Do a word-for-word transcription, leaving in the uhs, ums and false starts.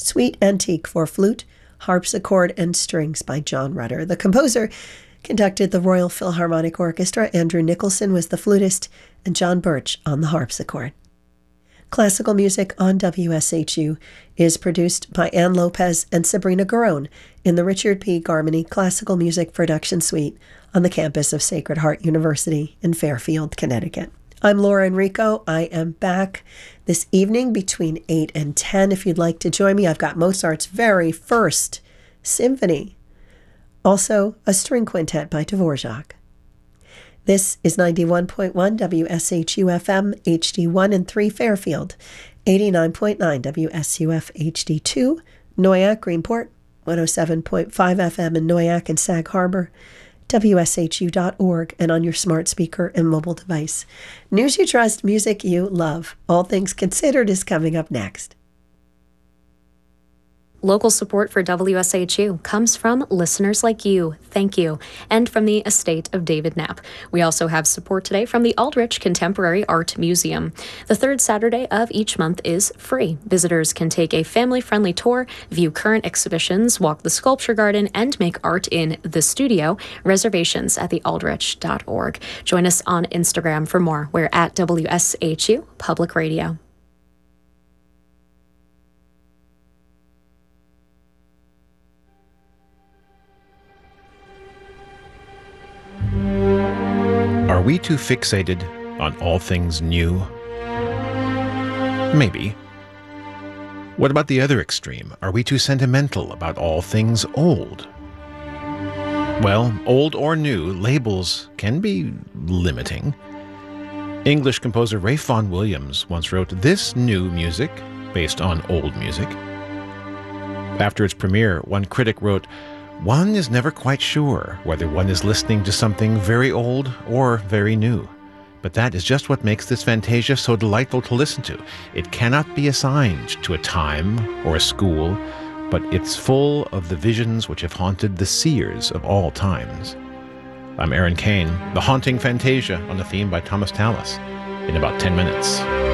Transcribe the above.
Suite Antique for flute, harpsichord, and strings by John Rutter. The composer conducted the Royal Philharmonic Orchestra. Andrew Nicholson was the flutist, and John Birch on the harpsichord. Classical music on W S H U is produced by Ann Lopez and Sabrina Garone in the Richard P. Garmany Classical Music Production Suite on the campus of Sacred Heart University in Fairfield, Connecticut. I'm Laura Enrico. I am back this evening between eight and ten. If you'd like to join me, I've got Mozart's very first symphony, also a string quintet by Dvorak. This is ninety-one point one W S H U F M, H D one and three Fairfield, eighty-nine point nine W S U F H D two, Noyak, Greenport, one oh seven point five F M in Noyak and Sag Harbor, W S H U dot org, and on your smart speaker and mobile device. News you trust, music you love. All Things Considered is coming up next. Local support for W S H U comes from listeners like you. Thank you. And from the estate of David Knapp. We also have support today from the Aldrich Contemporary Art Museum. The third Saturday of each month is free. Visitors can take a family-friendly tour, view current exhibitions, walk the sculpture garden, and make art in the studio. Reservations at the aldrich dot org. Join us on Instagram for more. We're at W S H U Public Radio. Are we too fixated on all things new? Maybe. What about the other extreme? Are we too sentimental about all things old? Well, old or new, labels can be limiting. English composer Ralph Vaughan Williams once wrote, "This new music, based on old music." After its premiere, one critic wrote, "One is never quite sure whether one is listening to something very old or very new. But that is just what makes this Fantasia so delightful to listen to. It cannot be assigned to a time or a school, but it's full of the visions which have haunted the seers of all times." I'm Aaron Kane, The Haunting Fantasia, on the theme by Thomas Tallis, in about ten minutes.